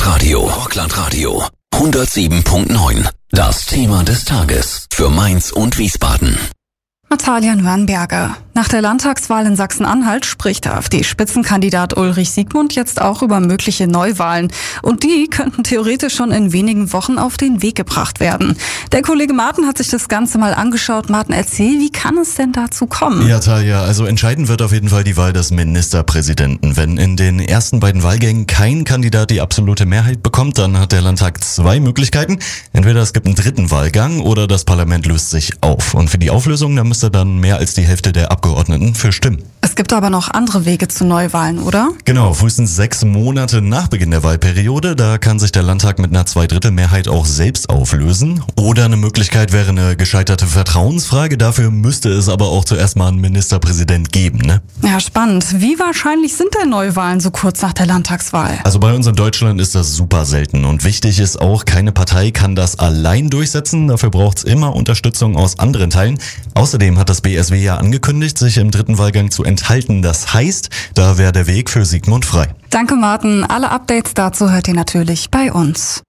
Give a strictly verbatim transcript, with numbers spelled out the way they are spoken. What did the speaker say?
Radio. Rockland-Radio. hundertsieben Komma neun. Das Thema des Tages für Mainz und Wiesbaden. Natalia Nürnberger. Nach der Landtagswahl in Sachsen-Anhalt spricht der AfD-Spitzenkandidat Ulrich Siegmund jetzt auch über mögliche Neuwahlen. Und die könnten theoretisch schon in wenigen Wochen auf den Weg gebracht werden. Der Kollege Martin hat sich das Ganze mal angeschaut. Martin, erzähl, wie kann es denn dazu kommen? Ja, Talia, also entscheidend wird auf jeden Fall die Wahl des Ministerpräsidenten. Wenn in den ersten beiden Wahlgängen kein Kandidat die absolute Mehrheit bekommt, dann hat der Landtag zwei Möglichkeiten. Entweder es gibt einen dritten Wahlgang oder das Parlament löst sich auf. Und für die Auflösung, da müsste dann mehr als die Hälfte der Abgeordneten für stimmen. Es gibt aber noch andere Wege zu Neuwahlen, oder? Genau, frühestens sechs Monate nach Beginn der Wahlperiode, da kann sich der Landtag mit einer Zweidrittelmehrheit auch selbst auflösen. Oder eine Möglichkeit wäre eine gescheiterte Vertrauensfrage, dafür müsste es aber auch zuerst mal einen Ministerpräsident geben, ne? Ja, spannend. Wie wahrscheinlich sind denn Neuwahlen so kurz nach der Landtagswahl? Also bei uns in Deutschland ist das super selten und wichtig ist auch, keine Partei kann das allein durchsetzen, dafür braucht es immer Unterstützung aus anderen Teilen. Außerdem hat das B S W ja angekündigt, sich im dritten Wahlgang zu enthalten. Das heißt, da wäre der Weg für Siegmund frei. Danke, Martin. Alle Updates dazu hört ihr natürlich bei uns.